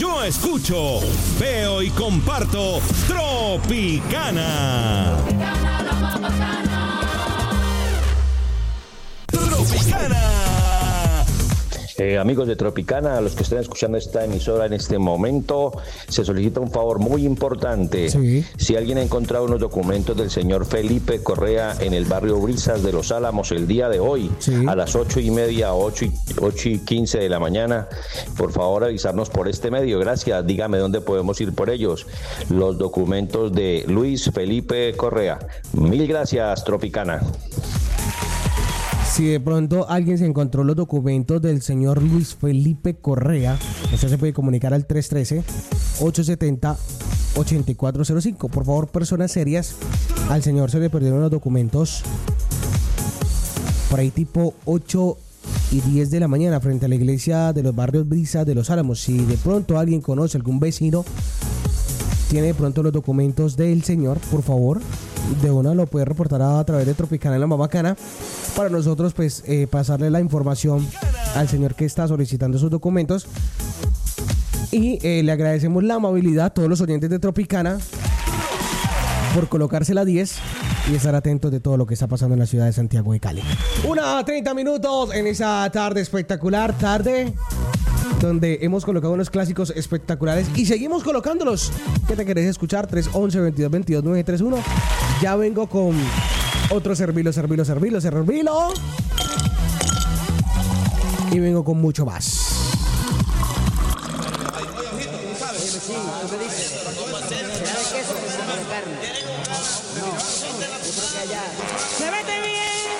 Yo escucho, veo y comparto Tropicana. Tropicana. Amigos de Tropicana, a los que estén escuchando esta emisora en este momento, se solicita un favor muy importante. Sí. Si alguien ha encontrado unos documentos del señor Felipe Correa en el barrio Brisas de Los Álamos el día de hoy, Sí. a las 8:30, 8:15 de la mañana, por favor avisarnos por este medio. Gracias. Dígame dónde podemos ir por ellos. Los documentos de Luis Felipe Correa. Mil gracias, Tropicana. Si de pronto alguien se encontró los documentos del señor Luis Felipe Correa, usted se puede comunicar al 313-870-8405. Por favor, personas serias, al señor se le perdieron los documentos por ahí tipo 8:10 de la mañana frente a la iglesia de los barrios Brisa de Los Álamos. Si de pronto alguien conoce, algún vecino tiene de pronto los documentos del señor, por favor, de una lo puede reportar a través de Tropicana en la más bacana, para nosotros pues pasarle la información al señor que está solicitando sus documentos. Y le agradecemos la amabilidad a todos los oyentes de Tropicana por colocarse la 10 y estar atentos de todo lo que está pasando en la ciudad de Santiago de Cali. 1:30 minutos en esa tarde espectacular, tarde donde hemos colocado unos clásicos espectaculares y seguimos colocándolos. ¿Qué te querés escuchar? 311-2222-931. Ya vengo con otro servilo. Y vengo con mucho más. Se vete